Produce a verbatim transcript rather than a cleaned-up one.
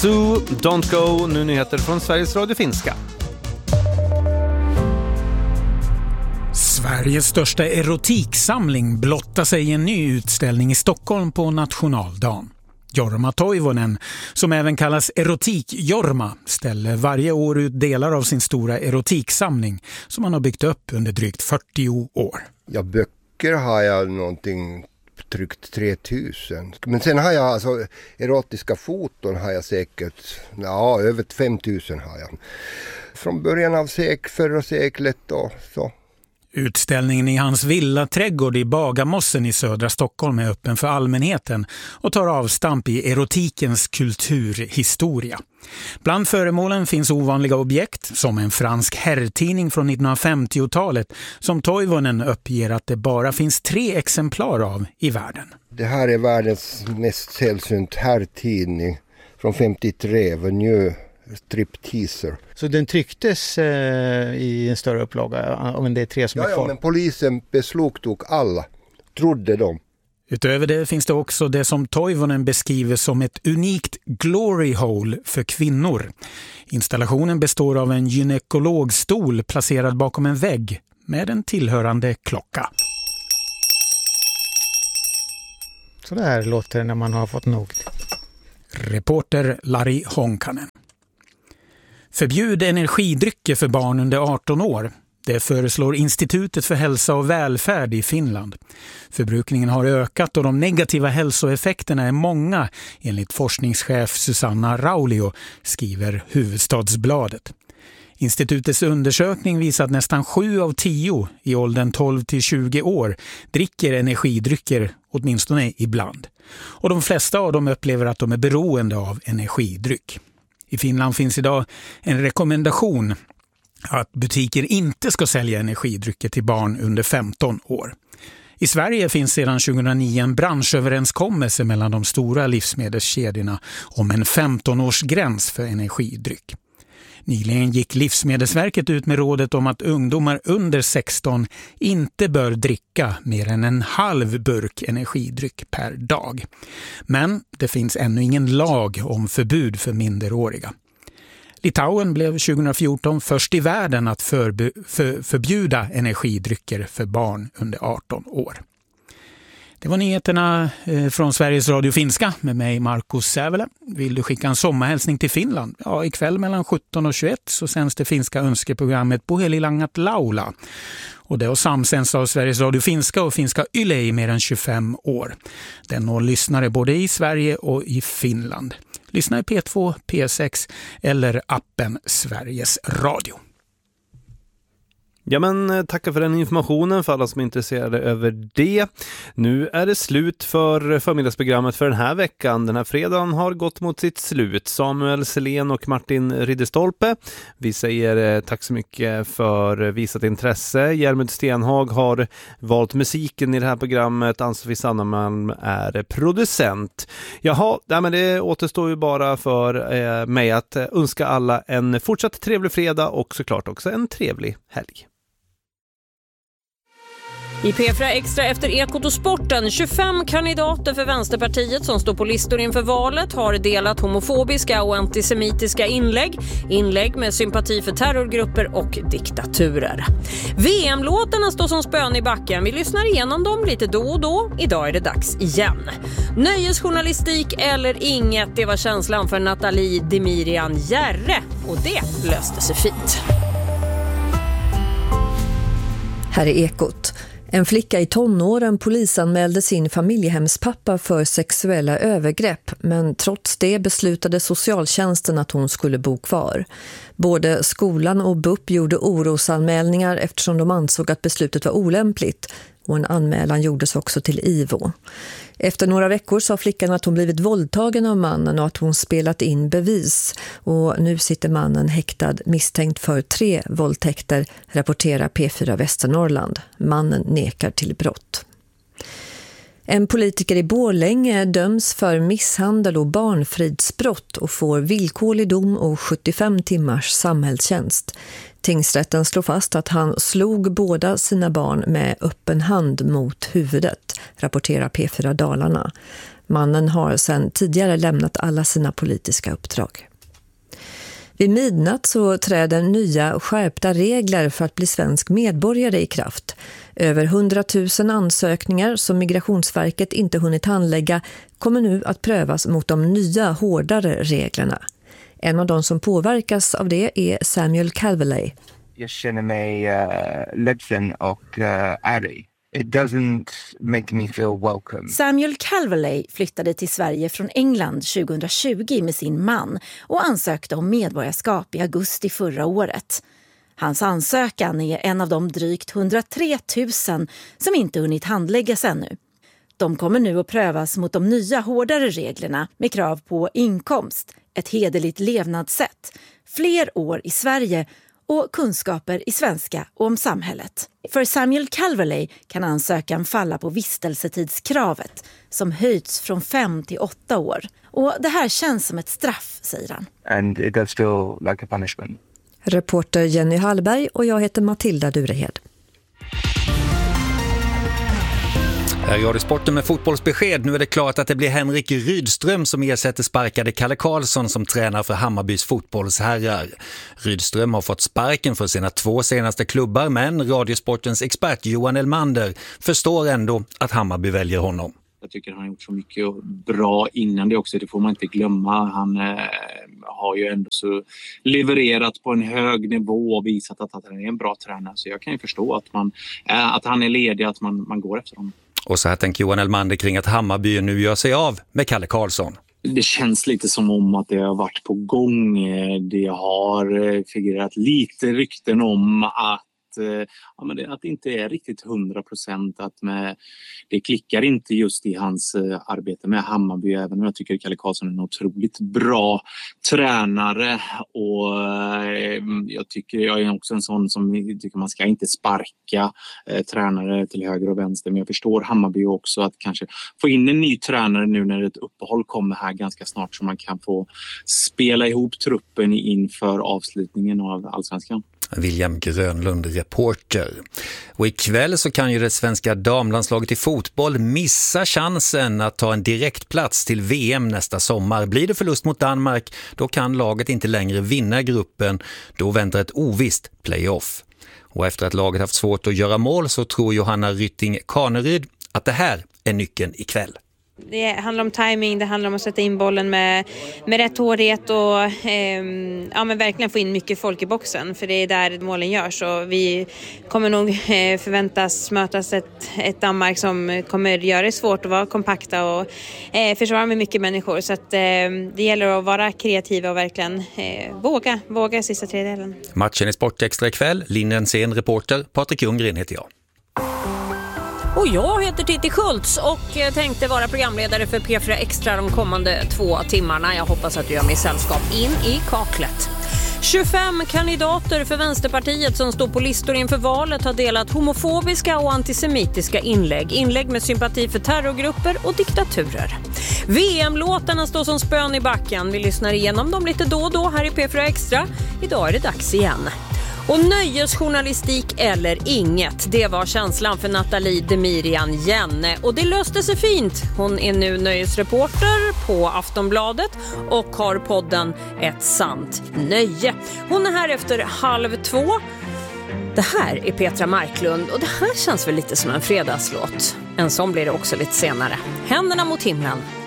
So, don't go, nu nyheter från Sveriges Radio Finska. Sveriges största erotiksamling blottar sig i en ny utställning i Stockholm på nationaldagen. Jorma Toivonen, som även kallas Erotik-Jorma, ställer varje år ut delar av sin stora erotiksamling som han har byggt upp under drygt fyrtio år. Ja, böcker har jag någonting tryckt tre tusen. Men sen har jag alltså erotiska foton har jag säkert, ja, över fem tusen har jag. Från början av sek, förra seklet och så. Utställningen i hans villa trädgård i Bagarmossen i södra Stockholm är öppen för allmänheten och tar avstamp i erotikens kulturhistoria. Bland föremålen finns ovanliga objekt som en fransk herrtidning från nittonhundrafemtiotalet som Toivonen uppger att det bara finns tre exemplar av i världen. Det här är världens mest sällsynt herrtidning från femtiotre, Venue Stripteaser. Så den trycktes eh, i en större upplaga, om det är tre som ja, är kvar? Ja, men polisen beslagtog alla, trodde de. Utöver det finns det också det som Toivonen beskriver som ett unikt glory hole för kvinnor. Installationen består av en gynekologstol placerad bakom en vägg med en tillhörande klocka. Så där låter det när man har fått nog. Reporter Lari Honkanen. Förbjud energidrycker för barn under arton år. Det föreslår Institutet för hälsa och välfärd i Finland. Förbrukningen har ökat och de negativa hälsoeffekterna är många, enligt forskningschef Susanna Raulio, skriver Huvudstadsbladet. Institutets undersökning visar att nästan sju av tio i åldern tolv till tjugo år dricker energidrycker åtminstone ibland. Och de flesta av dem upplever att de är beroende av energidryck. I Finland finns idag en rekommendation att butiker inte ska sälja energidrycker till barn under femton år. I Sverige finns sedan tjugohundranio en branschöverenskommelse mellan de stora livsmedelskedjorna om en femton-årsgräns för energidryck. Nyligen gick Livsmedelsverket ut med rådet om att ungdomar under sexton inte bör dricka mer än en halv burk energidryck per dag. Men det finns ännu ingen lag om förbud för minderåriga. Litauen blev tjugohundrafjorton först i världen att förbu- för- förbjuda energidrycker för barn under arton år. Det var nyheterna från Sveriges Radio Finska med mig, Markus Sävele. Vill du skicka en sommarhälsning till Finland? Ja, ikväll mellan sjutton och tjugoett så sänds det finska önskeprogrammet Puhelilangat Laula. Och det har samsänds av Sveriges Radio Finska och Finska Yle i mer än tjugofem år. Den når lyssnare både i Sverige och i Finland. Lyssna i P två, P sex eller appen Sveriges Radio. Ja, men tacka för den informationen för alla som är intresserade över det. Nu är det slut för förmiddagsprogrammet för den här veckan. Den här fredagen har gått mot sitt slut. Samuel Selén och Martin Ridderstolpe, vi säger tack så mycket för visat intresse. Jermund Stenhag har valt musiken i det här programmet. Ann-Sofie Sannamalm är producent. Jaha, nej, men det återstår ju bara för eh, mig att önska alla en fortsatt trevlig fredag och såklart också en trevlig helg. I P fyra Extra efter Ekot och sporten, tjugofem kandidater för Vänsterpartiet som står på listor inför valet har delat homofobiska och antisemitiska inlägg, inlägg med sympati för terrorgrupper och diktaturer. V M-låtarna står som spön i backen, vi lyssnar igenom dem lite då och då, idag är det dags igen. Nöjesjournalistik eller inget, det var känslan för Nathalie Demirian Järre och det löste sig fint. Här är Ekot. En flicka i tonåren polisanmälde sin familjehemspappa för sexuella övergrepp, men trots det beslutade socialtjänsten att hon skulle bo kvar. Både skolan och B U P gjorde orosanmälningar eftersom de ansåg att beslutet var olämpligt, och en anmälan gjordes också till I V O. Efter några veckor sa flickan att hon blivit våldtagen av mannen och att hon spelat in bevis. Och nu sitter mannen häktad misstänkt för tre våldtäkter, rapporterar P fyra Västernorrland. Mannen nekar till brott. En politiker i Borlänge döms för misshandel och barnfridsbrott och får villkorlig dom och sjuttiofem timmars samhällstjänst. Tingsrätten slår fast att han slog båda sina barn med öppen hand mot huvudet, rapporterar P fyra Dalarna. Mannen har sedan tidigare lämnat alla sina politiska uppdrag. Vid midnatt så träder nya skärpta regler för att bli svensk medborgare i kraft. Över hundratusen ansökningar som Migrationsverket inte hunnit handlägga kommer nu att prövas mot de nya hårdare reglerna. En av de som påverkas av det är Samuel Calverley. Jag känner mig uh, ledsen och uh, arg. It doesn't make me feel welcome. Samuel Calverley flyttade till Sverige från England tjugohundratjugo med sin man och ansökte om medborgarskap i augusti förra året. Hans ansökan är en av de drygt hundratre tusen som inte hunnit handläggas ännu. De kommer nu att prövas mot de nya hårdare reglerna med krav på inkomst, ett hederligt levnadssätt, fler år i Sverige och kunskaper i svenska och om samhället. För Samuel Calverley kan ansökan falla på vistelsetidskravet som höjts från fem till åtta år. Och det här känns som ett straff, säger han. And it does feel like a punishment. Reporter Jenny Hallberg och jag heter Matilda Durehed. Här är Radiosporten med fotbollsbesked. Nu är det klart att det blir Henrik Rydström som ersätter sparkade Kalle Karlsson som tränar för Hammarbys fotbollsherrar. Rydström har fått sparken för sina två senaste klubbar, men Radiosportens expert Johan Elmander förstår ändå att Hammarby väljer honom. Jag tycker han har gjort så mycket bra innan det också, det får man inte glömma. Han eh, har ju ändå så levererat på en hög nivå och visat att, att han är en bra tränare. Så jag kan ju förstå att, man, eh, att han är ledig, att man, man går efter honom. Och så här tänker Johan Elmander kring att Hammarby nu gör sig av med Kalle Karlsson. Det känns lite som om att det har varit på gång. Det har figurerat lite rykten om att Ja, men det, att det inte är riktigt hundra procent, att med, det klickar inte just i hans uh, arbete med Hammarby, även om jag tycker att Kalle Karlsson är en otroligt bra tränare och uh, jag tycker jag är också en sån som tycker man ska inte sparka uh, tränare till höger och vänster, men jag förstår Hammarby också att kanske få in en ny tränare nu när ett uppehåll kommer här ganska snart så man kan få spela ihop truppen inför avslutningen av Allsvenskan. William Grönlund, reporter. Och ikväll så kan ju det svenska damlandslaget i fotboll missa chansen att ta en direktplats till V M nästa sommar. Blir det förlust mot Danmark, då kan laget inte längre vinna gruppen. Då väntar ett ovisst playoff. Och efter att laget haft svårt att göra mål så tror Johanna Rytting-Kaneryd att det här är nyckeln ikväll. Det handlar om timing, det handlar om att sätta in bollen med, med rätt hårdhet och eh, ja, men verkligen få in mycket folk i boxen, för det är där målen görs. Och vi kommer nog eh, förväntas mötas ett, ett Danmark som kommer göra det svårt att vara kompakta och eh, försvara med mycket människor. Så att, eh, det gäller att vara kreativa och verkligen eh, våga, våga sista tredjedelen. Matchen i Sportextra ikväll, Linden Sen reporter, Patrik Ljunggren heter jag. Och jag heter Titti Schultz och tänkte vara programledare för P fyra Extra de kommande två timmarna. Jag hoppas att du gör mig sällskap in i kaklet. tjugofem kandidater för Vänsterpartiet som står på listor inför valet har delat homofobiska och antisemitiska inlägg. Inlägg med sympati för terrorgrupper och diktaturer. V M-låtarna står som spön i backen. Vi lyssnar igenom dem lite då och då här i P fyra Extra. Idag är det dags igen. Och nöjesjournalistik eller inget, det var känslan för Nathalie Demirian Jenne. Och det löste sig fint. Hon är nu nöjesreporter på Aftonbladet och har podden Ett sant nöje. Hon är här efter halv två. Det här är Petra Marklund och det här känns väl lite som en fredagslåt. En sån blir det också lite senare. Händerna mot himlen.